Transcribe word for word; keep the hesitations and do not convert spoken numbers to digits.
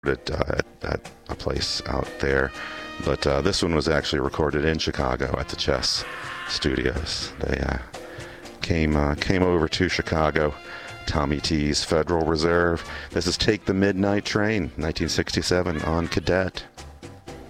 It, uh, at, at a place out there, but uh, this one was actually recorded in Chicago at the Chess Studios. They uh, came uh, came over to Chicago. Tommy T's Federal Reserve. This is Take the Midnight Train, nineteen sixty-seven on Cadet.